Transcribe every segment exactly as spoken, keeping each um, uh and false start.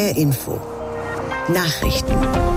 H R Info. Nachrichten.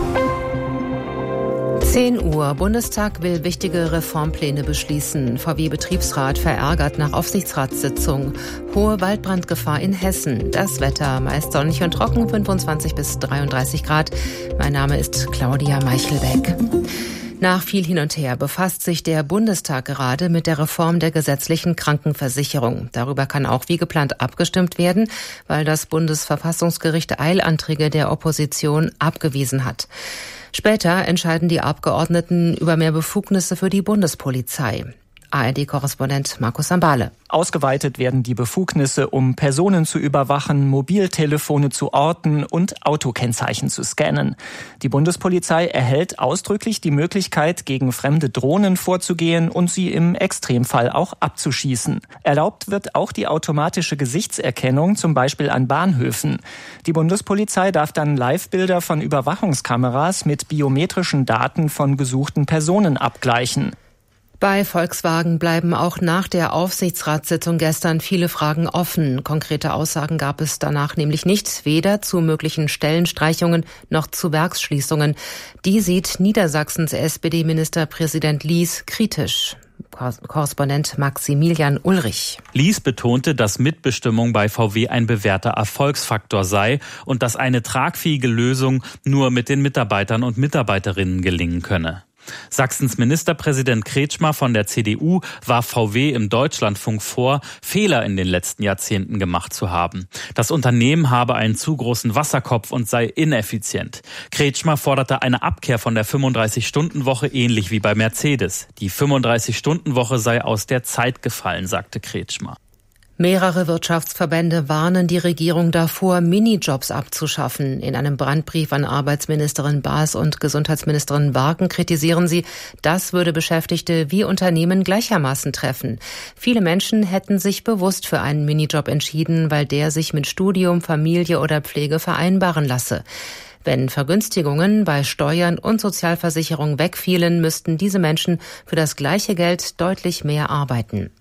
zehn Uhr. Bundestag will wichtige Reformpläne beschließen. V W-Betriebsrat verärgert nach Aufsichtsratssitzung. Hohe Waldbrandgefahr in Hessen. Das Wetter meist sonnig und trocken, fünfundzwanzig bis dreiunddreißig Grad. Mein Name ist Claudia Meichelbeck. Nach viel Hin und Her befasst sich der Bundestag gerade mit der Reform der gesetzlichen Krankenversicherung. Darüber kann auch wie geplant abgestimmt werden, weil das Bundesverfassungsgericht Eilanträge der Opposition abgewiesen hat. Später entscheiden die Abgeordneten über mehr Befugnisse für die Bundespolizei. A R D-Korrespondent Markus Sambale. Ausgeweitet werden die Befugnisse, um Personen zu überwachen, Mobiltelefone zu orten und Autokennzeichen zu scannen. Die Bundespolizei erhält ausdrücklich die Möglichkeit, gegen fremde Drohnen vorzugehen und sie im Extremfall auch abzuschießen. Erlaubt wird auch die automatische Gesichtserkennung, zum Beispiel an Bahnhöfen. Die Bundespolizei darf dann Live-Bilder von Überwachungskameras mit biometrischen Daten von gesuchten Personen abgleichen. Bei Volkswagen bleiben auch nach der Aufsichtsratssitzung gestern viele Fragen offen. Konkrete Aussagen gab es danach nämlich nicht, weder zu möglichen Stellenstreichungen noch zu Werksschließungen. Die sieht Niedersachsens S P D-Ministerpräsident Lies kritisch. Korrespondent Maximilian Ulrich. Lies betonte, dass Mitbestimmung bei V W ein bewährter Erfolgsfaktor sei und dass eine tragfähige Lösung nur mit den Mitarbeitern und Mitarbeiterinnen gelingen könne. Sachsens Ministerpräsident Kretschmer von der C D U warf V W im Deutschlandfunk vor, Fehler in den letzten Jahrzehnten gemacht zu haben. Das Unternehmen habe einen zu großen Wasserkopf und sei ineffizient. Kretschmer forderte eine Abkehr von der fünfunddreißig-Stunden-Woche ähnlich wie bei Mercedes. Die fünfunddreißig-Stunden-Woche sei aus der Zeit gefallen, sagte Kretschmer. Mehrere Wirtschaftsverbände warnen die Regierung davor, Minijobs abzuschaffen. In einem Brandbrief an Arbeitsministerin Baas und Gesundheitsministerin Warken kritisieren sie, das würde Beschäftigte wie Unternehmen gleichermaßen treffen. Viele Menschen hätten sich bewusst für einen Minijob entschieden, weil der sich mit Studium, Familie oder Pflege vereinbaren lasse. Wenn Vergünstigungen bei Steuern und Sozialversicherung wegfielen, müssten diese Menschen für das gleiche Geld deutlich mehr arbeiten.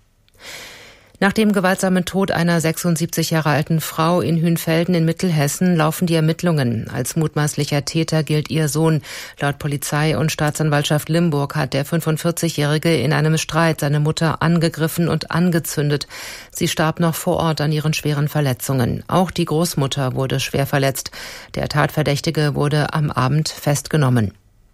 Nach dem gewaltsamen Tod einer sechsundsiebzig Jahre alten Frau in Hünfelden in Mittelhessen laufen die Ermittlungen. Als mutmaßlicher Täter gilt ihr Sohn. Laut Polizei und Staatsanwaltschaft Limburg hat der fünfundvierzig-Jährige in einem Streit seine Mutter angegriffen und angezündet. Sie starb noch vor Ort an ihren schweren Verletzungen. Auch die Großmutter wurde schwer verletzt. Der Tatverdächtige wurde am Abend festgenommen.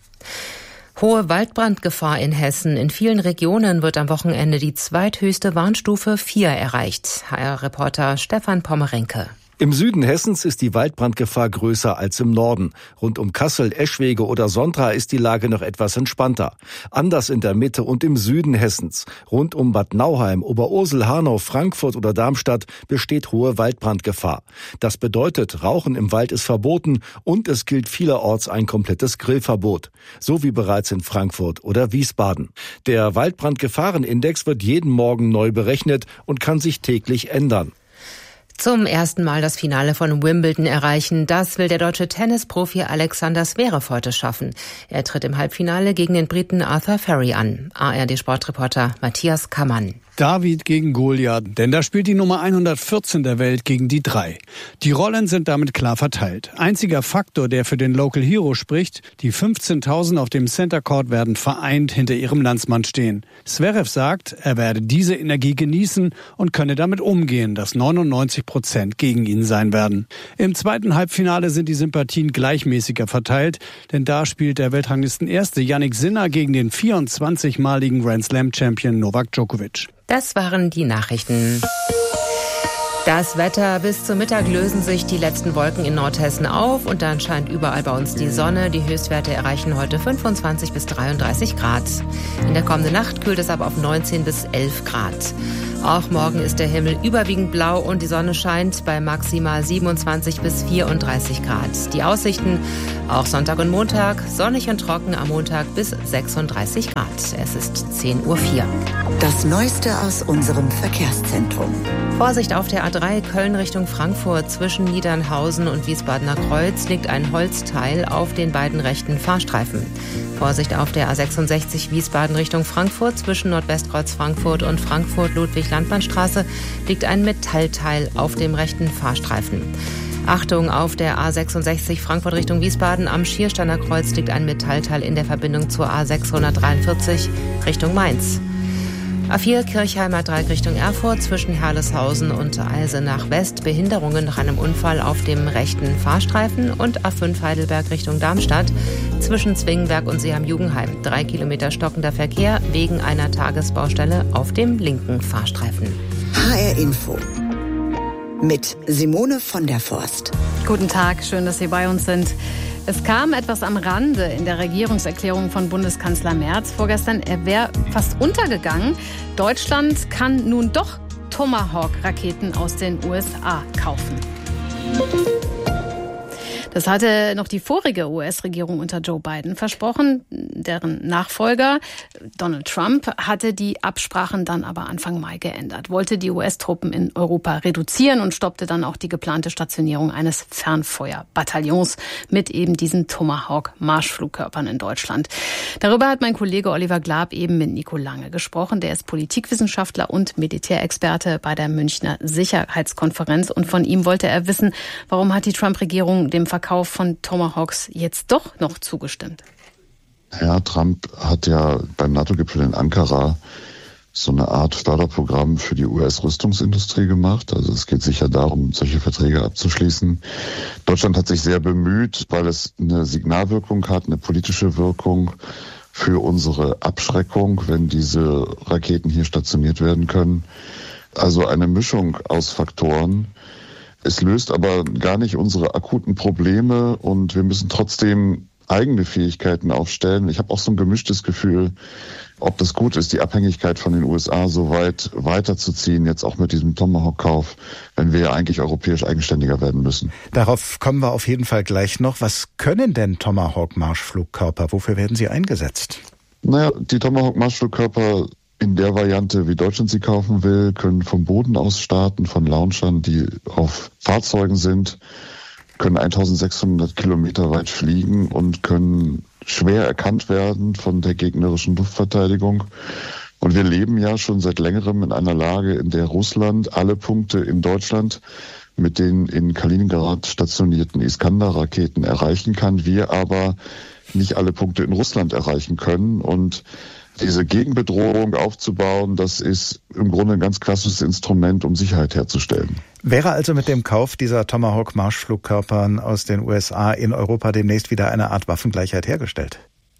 Hohe Waldbrandgefahr in Hessen. In vielen Regionen wird am Wochenende die zweithöchste Warnstufe vier erreicht. H R-Reporter Stefan Pommerenke. Im Süden Hessens ist die Waldbrandgefahr größer als im Norden. Rund um Kassel, Eschwege oder Sontra ist die Lage noch etwas entspannter. Anders in der Mitte und im Süden Hessens. Rund um Bad Nauheim, Oberursel, Hanau, Frankfurt oder Darmstadt besteht hohe Waldbrandgefahr. Das bedeutet, Rauchen im Wald ist verboten und es gilt vielerorts ein komplettes Grillverbot. So wie bereits in Frankfurt oder Wiesbaden. Der Waldbrandgefahrenindex wird jeden Morgen neu berechnet und kann sich täglich ändern. Zum ersten Mal das Finale von Wimbledon erreichen. Das will der deutsche Tennisprofi Alexander Zverev heute schaffen. Er tritt im Halbfinale gegen den Briten Arthur Ferry an. A R D-Sportreporter Matthias Kammann. David gegen Goliath, denn da spielt die Nummer hundertvierzehn der Welt gegen die drei. Die Rollen sind damit klar verteilt. Einziger Faktor, der für den Local Hero spricht, die fünfzehntausend auf dem Center Court werden vereint hinter ihrem Landsmann stehen. Zverev sagt, er werde diese Energie genießen und könne damit umgehen, dass neunundneunzig Prozent gegen ihn sein werden. Im zweiten Halbfinale sind die Sympathien gleichmäßiger verteilt, denn da spielt der Weltranglistenerste Jannik Sinner gegen den vierundzwanzigmaligen Grand Slam Champion Novak Djokovic. Das waren die Nachrichten. Das Wetter: bis zum Mittag lösen sich die letzten Wolken in Nordhessen auf und dann scheint überall bei uns die Sonne. Die Höchstwerte erreichen heute fünfundzwanzig bis dreiunddreißig Grad. In der kommenden Nacht kühlt es ab auf neunzehn bis elf Grad. Auch morgen ist der Himmel überwiegend blau und die Sonne scheint bei maximal siebenundzwanzig bis vierunddreißig Grad. Die Aussichten: auch Sonntag und Montag sonnig und trocken, am Montag bis sechsunddreißig Grad. Es ist zehn Uhr vier. Das Neueste aus unserem Verkehrszentrum. Vorsicht auf der A drei Köln Richtung Frankfurt. Zwischen Niedernhausen und Wiesbadener Kreuz liegt ein Holzteil auf den beiden rechten Fahrstreifen. Vorsicht auf der A sechsundsechzig Wiesbaden Richtung Frankfurt. Zwischen Nordwestkreuz Frankfurt und Frankfurt-Ludwig-Landmann-Straße liegt ein Metallteil auf dem rechten Fahrstreifen. Achtung, auf der A sechsundsechzig Frankfurt Richtung Wiesbaden am Schiersteiner Kreuz liegt ein Metallteil in der Verbindung zur A sechshundertdreiundvierzig Richtung Mainz. A vier Kirchheimer Dreieck Richtung Erfurt zwischen Herleshausen und Eisenach West Behinderungen nach einem Unfall auf dem rechten Fahrstreifen und A fünf Heidelberg Richtung Darmstadt zwischen Zwingenberg und Seeham-Jugenheim. Drei Kilometer stockender Verkehr wegen einer Tagesbaustelle auf dem linken Fahrstreifen. H R Info mit Simone von der Forst. Guten Tag, schön, dass Sie bei uns sind. Es kam etwas am Rande in der Regierungserklärung von Bundeskanzler Merz vorgestern. Er wäre fast untergegangen. Deutschland kann nun doch Tomahawk-Raketen aus den U S A kaufen. Das hatte noch die vorige U S-Regierung unter Joe Biden versprochen. Deren Nachfolger, Donald Trump, hatte die Absprachen dann aber Anfang Mai geändert, wollte die U S-Truppen in Europa reduzieren und stoppte dann auch die geplante Stationierung eines Fernfeuerbataillons mit eben diesen Tomahawk-Marschflugkörpern in Deutschland. Darüber hat mein Kollege Oliver Glab eben mit Nico Lange gesprochen. Der ist Politikwissenschaftler und Militärexperte bei der Münchner Sicherheitskonferenz. Und von ihm wollte er wissen, warum hat die Trump-Regierung dem Verkauf von Tomahawks jetzt doch noch zugestimmt? Herr Trump hat ja beim NATO-Gipfel in Ankara so eine Art Förderprogramm für die U S-Rüstungsindustrie gemacht. Also es geht sicher darum, solche Verträge abzuschließen. Deutschland hat sich sehr bemüht, weil es eine Signalwirkung hat, eine politische Wirkung für unsere Abschreckung, wenn diese Raketen hier stationiert werden können. Also eine Mischung aus Faktoren. Es löst aber gar nicht unsere akuten Probleme und wir müssen trotzdem eigene Fähigkeiten aufstellen. Ich habe auch so ein gemischtes Gefühl, ob das gut ist, die Abhängigkeit von den U S A so weit weiterzuziehen, jetzt auch mit diesem Tomahawk-Kauf, wenn wir ja eigentlich europäisch eigenständiger werden müssen. Darauf kommen wir auf jeden Fall gleich noch. Was können denn Tomahawk-Marschflugkörper? Wofür werden sie eingesetzt? Naja, die Tomahawk-Marschflugkörper in der Variante, wie Deutschland sie kaufen will, können vom Boden aus starten, von Launchern, die auf Fahrzeugen sind, können eintausendsechshundert Kilometer weit fliegen und können schwer erkannt werden von der gegnerischen Luftverteidigung. Und wir leben ja schon seit längerem in einer Lage, in der Russland alle Punkte in Deutschland mit den in Kaliningrad stationierten Iskander-Raketen erreichen kann, wir aber nicht alle Punkte in Russland erreichen können. Und diese Gegenbedrohung aufzubauen, das ist im Grunde ein ganz klassisches Instrument, um Sicherheit herzustellen. Wäre also mit dem Kauf dieser Tomahawk-Marschflugkörpern aus den U S A in Europa demnächst wieder eine Art Waffengleichheit hergestellt?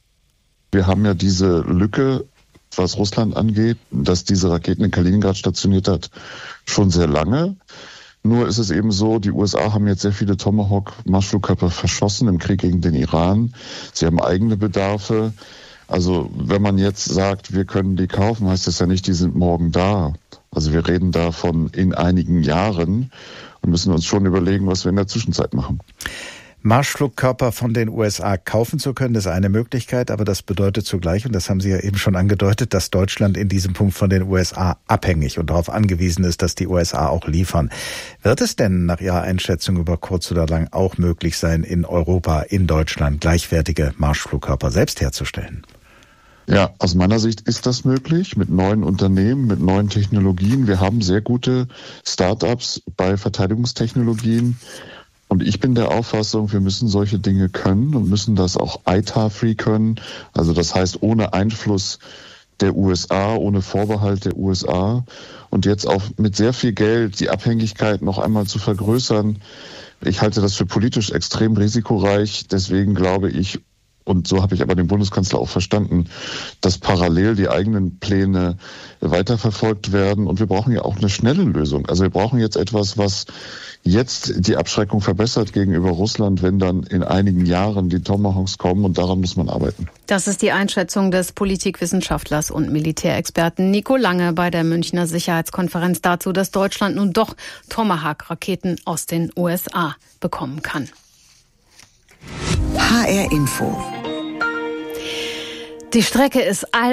Wir haben ja diese Lücke, was Russland angeht, dass diese Raketen in Kaliningrad stationiert hat, schon sehr lange. Nur ist es eben so, die U S A haben jetzt sehr viele Tomahawk-Marschflugkörper verschossen im Krieg gegen den Iran. Sie haben eigene Bedarfe. Also wenn man jetzt sagt, wir können die kaufen, heißt das ja nicht, die sind morgen da. Also wir reden davon in einigen Jahren und müssen uns schon überlegen, was wir in der Zwischenzeit machen. Marschflugkörper von den U S A kaufen zu können, ist eine Möglichkeit, aber das bedeutet zugleich, und das haben Sie ja eben schon angedeutet, dass Deutschland in diesem Punkt von den U S A abhängig und darauf angewiesen ist, dass die U S A auch liefern. Wird es denn nach Ihrer Einschätzung über kurz oder lang auch möglich sein, in Europa, in Deutschland gleichwertige Marschflugkörper selbst herzustellen? Ja, aus meiner Sicht ist das möglich mit neuen Unternehmen, mit neuen Technologien. Wir haben sehr gute Start-ups bei Verteidigungstechnologien. Und ich bin der Auffassung, wir müssen solche Dinge können und müssen das auch I T A R-free können. Also das heißt ohne Einfluss der U S A, ohne Vorbehalt der U S A. Und jetzt auch mit sehr viel Geld die Abhängigkeit noch einmal zu vergrößern. Ich halte das für politisch extrem risikoreich. Deswegen glaube ich, und so habe ich aber den Bundeskanzler auch verstanden, dass parallel die eigenen Pläne weiterverfolgt werden. Und wir brauchen ja auch eine schnelle Lösung. Also wir brauchen jetzt etwas, was jetzt die Abschreckung verbessert gegenüber Russland, wenn dann in einigen Jahren die Tomahawks kommen. Und daran muss man arbeiten. Das ist die Einschätzung des Politikwissenschaftlers und Militärexperten Nico Lange bei der Münchner Sicherheitskonferenz dazu, dass Deutschland nun doch Tomahawk-Raketen aus den U S A bekommen kann. H R Info. Die Strecke ist all